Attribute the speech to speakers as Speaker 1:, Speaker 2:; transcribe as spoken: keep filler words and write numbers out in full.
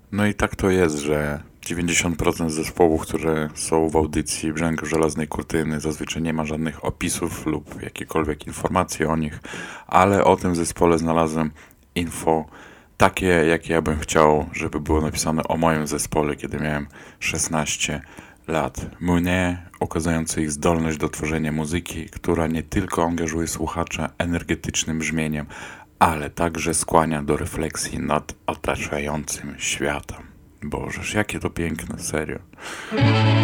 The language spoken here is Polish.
Speaker 1: No i tak to jest, że dziewięćdziesiąt procent zespołów, które są w audycji Brzęk Żelaznej Kurtyny, zazwyczaj nie ma żadnych opisów lub jakiekolwiek informacji o nich, ale o tym zespole znalazłem info takie, jakie ja bym chciał, żeby było napisane o moim zespole, kiedy miałem szesnaście lat. Mnie, okazujący ich zdolność do tworzenia muzyki, która nie tylko angażuje słuchacza energetycznym brzmieniem, ale także skłania do refleksji nad otaczającym światem. Bożeż, jakie to piękne, serio.